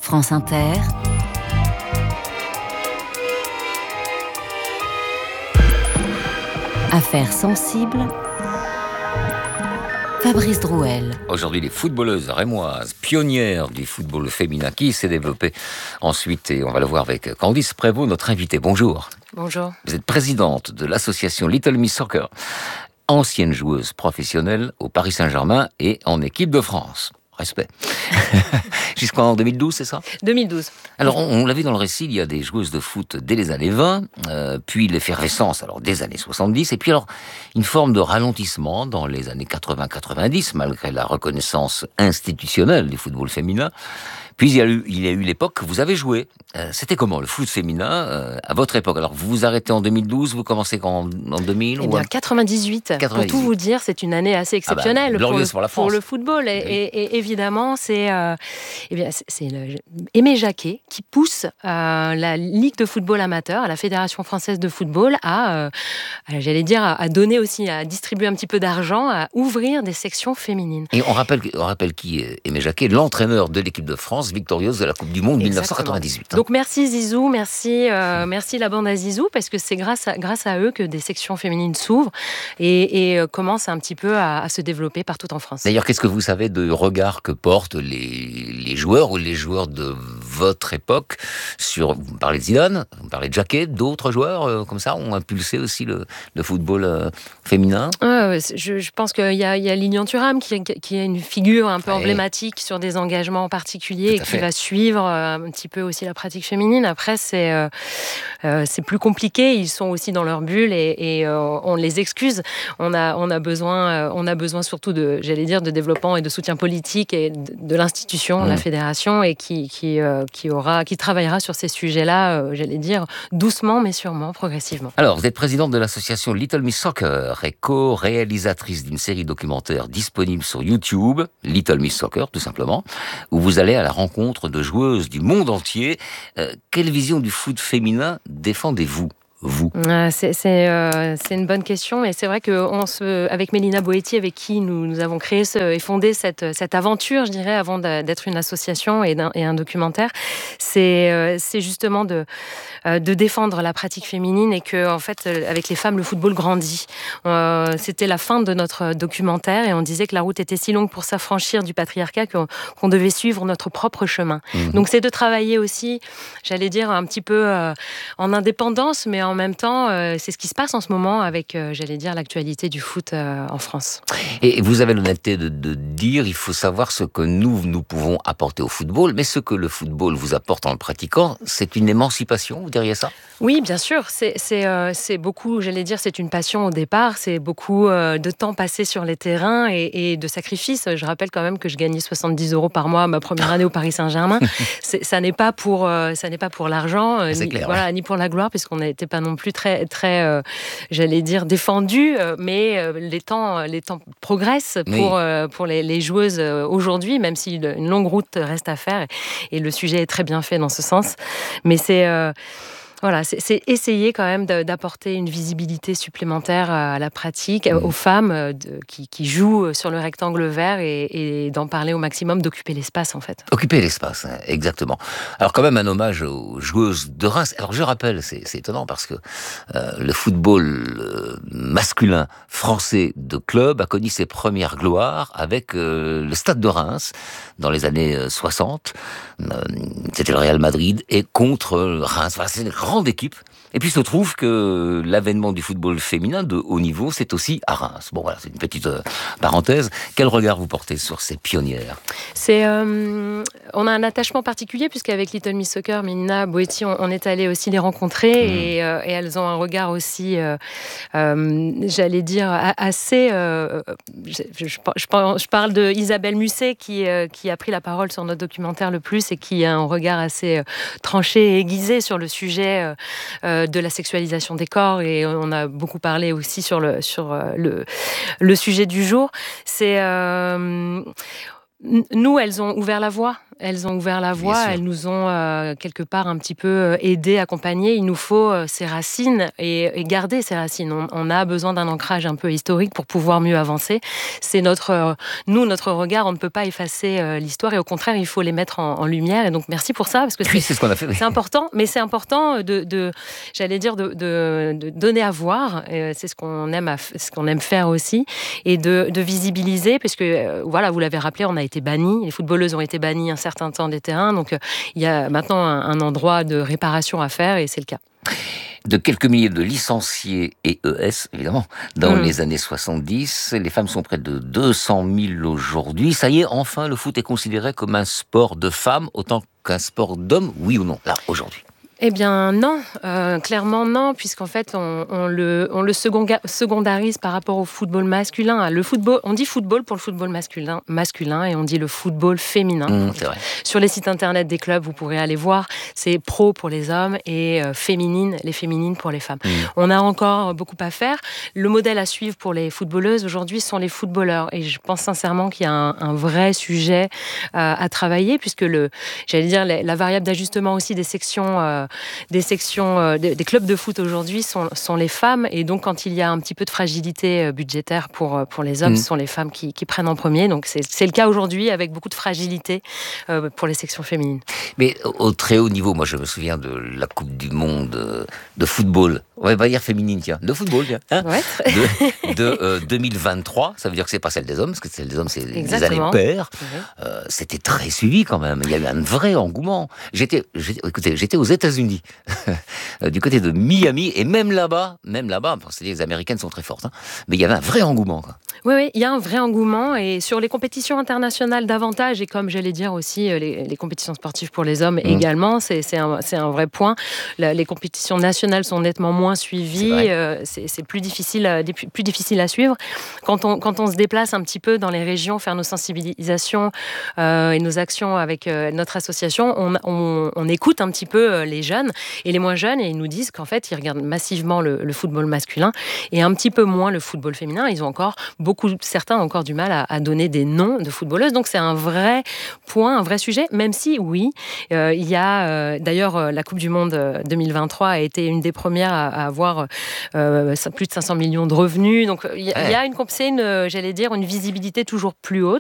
France Inter. Affaires sensibles. Fabrice Drouel. Aujourd'hui, les footballeuses rémoises, pionnières du football féminin qui s'est développé ensuite, et on va le voir avec Candice Prévost, notre invitée. Bonjour. Bonjour. Vous êtes présidente de l'association Little Miss Soccer, ancienne joueuse professionnelle au Paris Saint-Germain et en équipe de France. Respect. Jusqu'en 2012, c'est ça ? 2012. Alors, on l'a vu dans le récit, il y a des joueuses de foot dès les années 20, puis l'effervescence alors des années 70, et puis alors une forme de ralentissement dans les années 80-90, malgré la reconnaissance institutionnelle du football féminin. Puis il y a eu l'époque que vous avez joué. C'était comment le foot féminin à votre époque ? Alors vous vous arrêtez en 2012, vous commencez en 2000 Eh bien, 98. Pour tout vous dire, c'est une année assez exceptionnelle pour le football. Et évidemment, c'est Aimé Jacquet qui pousse la Ligue de football amateur, à la Fédération française de football, à donner aussi, à distribuer un petit peu d'argent, à ouvrir des sections féminines. Et on rappelle qui est Aimé Jacquet, l'entraîneur de l'équipe de France, victorieuse de la Coupe du Monde 1998. Donc merci Zizou, merci la bande à Zizou, parce que c'est grâce à eux que des sections féminines s'ouvrent et commencent un petit peu à se développer partout en France. D'ailleurs, qu'est-ce que vous savez de regard que portent les joueurs ou les joueurs de votre époque sur, vous parlez de Zidane, vous parlez de Jacquet, d'autres joueurs comme ça ont impulsé aussi le football féminin ? Je pense qu'il y a Lilian Thuram qui est une figure un peu emblématique sur des engagements particuliers et qui va suivre un petit peu aussi la pratique féminine. Après, c'est plus compliqué. Ils sont aussi dans leur bulle et on les excuse. On a besoin surtout de développement et de soutien politique et de l'institution, la fédération, et qui travaillera sur ces sujets-là, doucement mais sûrement, progressivement. Alors, vous êtes présidente de l'association Little Miss Soccer et co-réalisatrice d'une série documentaire disponible sur YouTube, Little Miss Soccer, tout simplement, où vous allez à la rencontre de joueuses du monde entier. Quelle vision du foot féminin défendez-vous ? C'est une bonne question, et c'est vrai que avec Mélina Boetti, avec qui nous avons créé et fondé cette aventure, je dirais, avant d'être une association et un documentaire, c'est justement de défendre la pratique féminine, et que en fait, avec les femmes, le football grandit. C'était la fin de notre documentaire, et on disait que la route était si longue pour s'affranchir du patriarcat qu'on devait suivre notre propre chemin. Donc c'est de travailler aussi, un petit peu en indépendance, mais en même temps, c'est ce qui se passe en ce moment avec, l'actualité du foot en France. Et vous avez l'honnêteté de dire, il faut savoir ce que nous pouvons apporter au football, mais ce que le football vous apporte en le pratiquant, c'est une émancipation, vous diriez ça ? Oui, bien sûr. C'est beaucoup, c'est une passion au départ, c'est beaucoup de temps passé sur les terrains et de sacrifices. Je rappelle quand même que je gagnais 70 € par mois ma première année au Paris Saint-Germain. Ça n'est pas pour l'argent, ni pour la gloire, puisqu'on n'était pas non plus très, très défendus, mais les temps progressent pour les joueuses aujourd'hui, même si une longue route reste à faire, et le sujet est très bien fait dans ce sens. Mais c'est essayer quand même d'apporter une visibilité supplémentaire à la pratique, aux femmes qui jouent sur le rectangle vert, et d'en parler au maximum, d'occuper l'espace en fait. Occuper l'espace, exactement. Alors quand même un hommage aux joueuses de Reims. Alors je rappelle, c'est étonnant parce que le football masculin français de club a connu ses premières gloires avec le Stade de Reims dans les années 60. C'était le Real Madrid et contre Reims. Voilà, c'est une grande équipe. Et puis il se trouve que l'avènement du football féminin de haut niveau, c'est aussi à Reims. Bon voilà, c'est une petite parenthèse. Quel regard vous portez sur ces pionnières ? On a un attachement particulier, puisqu'avec Little Miss Soccer, Mélina Boetti, on est allé aussi les rencontrer, et elles ont un regard aussi, assez... Je parle de Isabelle Musset qui a pris la parole sur notre documentaire le plus, et qui a un regard assez tranché et aiguisé sur le sujet de la sexualisation des corps, et on a beaucoup parlé aussi sur le sujet du jour. Nous, elles ont ouvert la voie. Elles ont ouvert la voie, elles nous ont quelque part un petit peu aidés, accompagnés. Il nous faut ces racines et garder ces racines. On a besoin d'un ancrage un peu historique pour pouvoir mieux avancer. C'est notre regard, on ne peut pas effacer l'histoire et au contraire, il faut les mettre en lumière. Et donc, merci pour ça, parce que c'est ce qu'on a fait. C'est important, mais c'est important de donner à voir. C'est ce qu'on aime faire aussi, et de visibiliser, puisque voilà, vous l'avez rappelé, on a été bannis, les footballeuses ont été bannies un certain temps des terrains, donc il y a maintenant un endroit de réparation à faire, et c'est le cas. De quelques milliers de licenciés et ES, évidemment, dans les années 70, les femmes sont près de 200 000 aujourd'hui. Ça y est, enfin, le foot est considéré comme un sport de femmes autant qu'un sport d'hommes, oui ou non, là, aujourd'hui? Eh bien non, clairement non, puisqu'en fait on le secondarise par rapport au football masculin. Le football, on dit football pour le football masculin et on dit le football féminin. C'est vrai. Sur les sites internet des clubs, vous pourrez aller voir, c'est pro pour les hommes et les féminines pour les femmes. On a encore beaucoup à faire. Le modèle à suivre pour les footballeuses aujourd'hui sont les footballeurs, et je pense sincèrement qu'il y a un vrai sujet à travailler, puisque la variable d'ajustement aussi des sections des clubs de foot aujourd'hui sont les femmes, et donc quand il y a un petit peu de fragilité budgétaire pour les hommes, ce sont les femmes qui prennent en premier. Donc c'est le cas aujourd'hui, avec beaucoup de fragilité pour les sections féminines. Mais au très haut niveau, moi je me souviens de la Coupe du Monde de football, on va pas dire féminine, tiens, de football, tiens, hein, ouais. de 2023, ça veut dire que c'est pas celle des hommes, parce que celle des hommes c'est des années paires. C'était très suivi quand même, il y a eu un vrai engouement. J'étais aux États-Unis, du côté de Miami, et même là-bas, c'est-à-dire que les Américaines sont très fortes, hein, mais il y avait un vrai engouement, quoi. Oui, il y a un vrai engouement, et sur les compétitions internationales davantage, et comme j'allais dire aussi les compétitions sportives pour les hommes également, c'est un vrai point. Les compétitions nationales sont nettement moins suivies, c'est plus difficile à suivre. Quand on se déplace un petit peu dans les régions, faire nos sensibilisations et nos actions avec notre association, on écoute un petit peu les jeunes et les moins jeunes, et ils nous disent qu'en fait, ils regardent massivement le football masculin et un petit peu moins le football féminin. Ils ont certains ont encore du mal à donner des noms de footballeuses. Donc c'est un vrai point, un vrai sujet, même si oui, il y a d'ailleurs la Coupe du Monde 2023 a été une des premières à avoir plus de 500 millions de revenus. Donc il y a une visibilité toujours plus haute.